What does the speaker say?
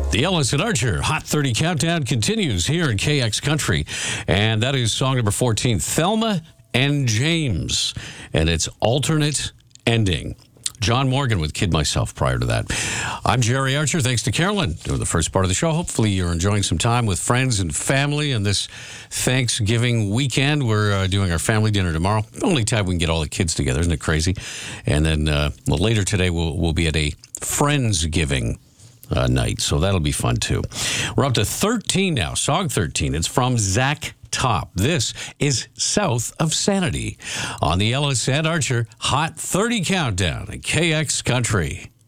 The Ellis and Archer Hot 30 Countdown continues here in KX Country. And that is song number 14, Thelma and James. And it's Alternate Ending. John Morgan with Kid Myself prior to that. I'm Jerry Archer. Thanks to Carolyn doing the first part of the show. Hopefully you're enjoying some time with friends and family. And this Thanksgiving weekend, we're doing our family dinner tomorrow. The only time we can get all the kids together. Isn't it crazy? And then later today, we'll be at a Friendsgiving night. So that'll be fun, too. We're up to 13 now. Song 13. It's from Zach Top. This is South of Sanity on the Ellis and Archer Hot 30 Countdown at KX Country.